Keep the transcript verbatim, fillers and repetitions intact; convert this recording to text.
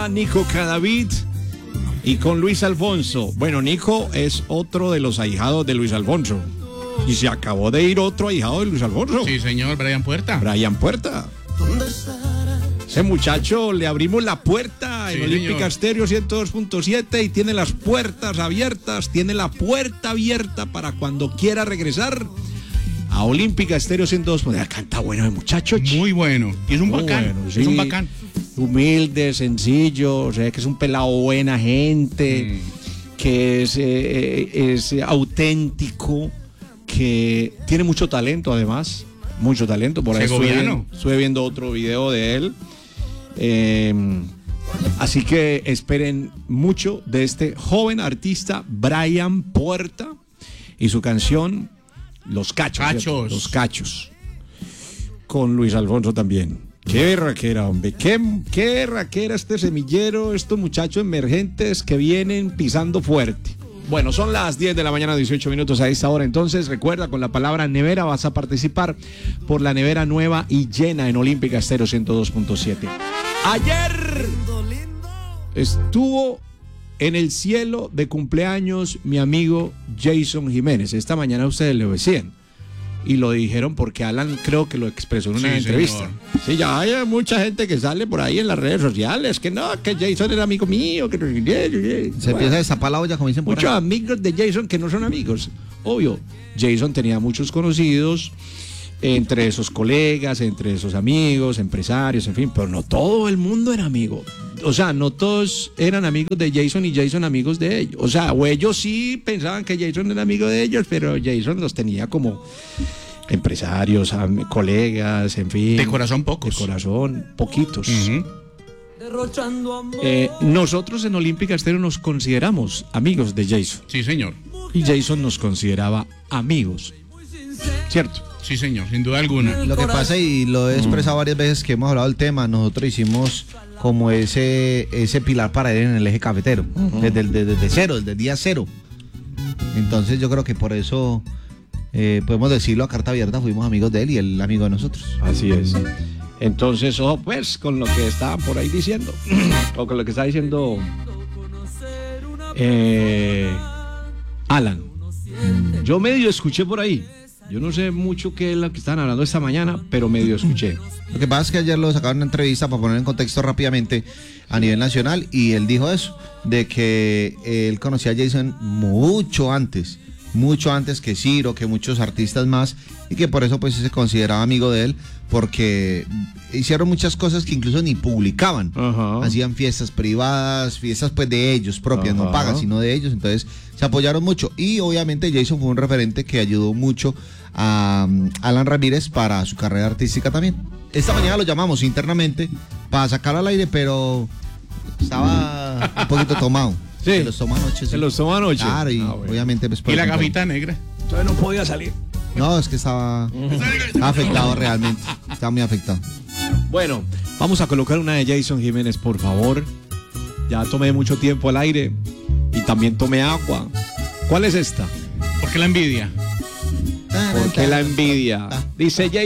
está Nico Cadavid y con Luis Alfonso. Bueno, Nico es otro de los ahijados de Luis Alfonso. Y se acabó de ir otro ahijado de Luis Alfonso. Sí, señor, Brian Puerta. Brian Puerta. Ese muchacho le abrimos la puerta en sí, Olímpica Estéreo ciento dos punto siete y tiene las puertas abiertas, tiene la puerta abierta para cuando quiera regresar a Olímpica Estéreo ciento dos punto siete. Canta bueno el muchacho. Muy bueno. Y es un Muy bacán. Bueno, sí. Es un bacán. Humilde, sencillo, o sea, que es un pelado buena gente, mm. que es, eh, es auténtico, que tiene mucho talento además, mucho talento. Por ahí estuve viendo, estuve viendo otro video de él. Eh, así que esperen mucho de este joven artista Brian Puerta y su canción Los Cachos. Cachos. Los Cachos. Con Luis Alfonso también. Qué raquera, hombre. Qué, qué raquera este semillero, estos muchachos emergentes que vienen pisando fuerte. Bueno, son las diez de la mañana, dieciocho minutos a esta hora. Entonces, recuerda, con la palabra nevera vas a participar por la nevera nueva y llena en Olímpica Estéreo ciento dos punto siete. Ayer estuvo en el cielo de cumpleaños mi amigo Jason Jiménez. Esta mañana ustedes lo decían. Y lo dijeron porque Alan creo que lo expresó en una sí, entrevista. Señor. Sí, ya hay mucha gente que sale por ahí en las redes sociales, que no, que Jason era amigo mío, que no... Se bueno, empieza a destapar la olla, como dicen por muchos ahí. amigos de Jason que no son amigos. Obvio, Jason tenía muchos conocidos, entre esos colegas, entre esos amigos, empresarios, en fin, pero no todo el mundo era amigo. O sea, no todos eran amigos de Jason y Jason amigos de ellos. O sea, o ellos sí pensaban que Jason era amigo de ellos, pero Jason los tenía como empresarios, colegas, en fin. De corazón pocos. De corazón, poquitos. Uh-huh. Eh, nosotros en Olímpica Estéreo nos consideramos amigos de Jason. Sí, señor. Y Jason nos consideraba amigos. ¿Cierto? Sí, señor, sin duda alguna. Lo que pasa, y lo he expresado mm. varias veces que hemos hablado del tema, nosotros hicimos como ese ese pilar para él en el eje cafetero, uh-huh. desde, desde, desde cero, desde el día cero. Entonces yo creo que por eso eh, podemos decirlo a carta abierta, fuimos amigos de él y él amigo de nosotros. Así es. Entonces, ojo pues con lo que estaban por ahí diciendo, o con lo que está diciendo eh, Alan. Yo medio escuché por ahí. Yo no sé mucho qué es lo que estaban hablando esta mañana, pero medio escuché. Lo que pasa es que ayer lo sacaron en una entrevista para poner en contexto rápidamente a nivel nacional y él dijo eso, de que él conocía a Jason mucho antes, mucho antes que Ciro, que muchos artistas más, y que por eso pues se consideraba amigo de él, porque hicieron muchas cosas que incluso ni publicaban. Uh-huh. Hacían fiestas privadas, fiestas pues de ellos propias, uh-huh. no pagas, sino de ellos, entonces se apoyaron mucho. Y obviamente Jason fue un referente que ayudó mucho a um, Alan Ramírez para su carrera artística también. Esta mañana lo llamamos internamente para sacarlo al aire, pero estaba un poquito tomado. Sí. Se los tomó anoche. Se sí. los tomó anoche. Claro, y ah, bueno. obviamente... Pues, ¿Y la gavita negra? Entonces no podía salir. No, es que estaba, estaba afectado realmente. Estaba muy afectado. Bueno, vamos a colocar una de Jason Jiménez, por favor. Ya tomé mucho tiempo al aire y también tomé agua. ¿Cuál es esta? ¿Por qué la envidia? ¿Por qué la envidia? Dice Jason.